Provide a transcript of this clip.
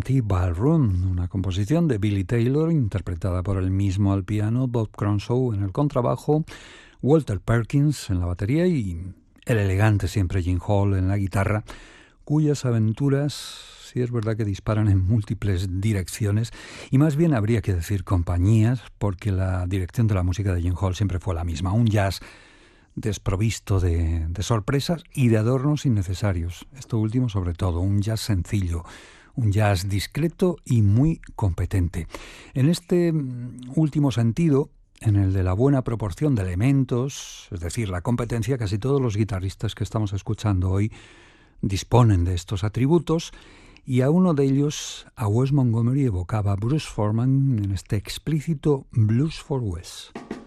Party Ballroom, una composición de Billy Taylor interpretada por él mismo al piano, Bob Cronshaw en el contrabajo, Walter Perkins en la batería y el elegante siempre Gene Hall en la guitarra, cuyas aventuras, sí es verdad que disparan en múltiples direcciones y más bien habría que decir compañías, porque la dirección de la música de Gene Hall siempre fue la misma, un jazz desprovisto de sorpresas y de adornos innecesarios. Esto último sobre todo, un jazz sencillo, un jazz discreto y muy competente. En este último sentido, en el de la buena proporción de elementos, es decir, la competencia, casi todos los guitarristas que estamos escuchando hoy disponen de estos atributos, y a uno de ellos, a Wes Montgomery, evocaba Bruce Forman en este explícito Blues for Wes.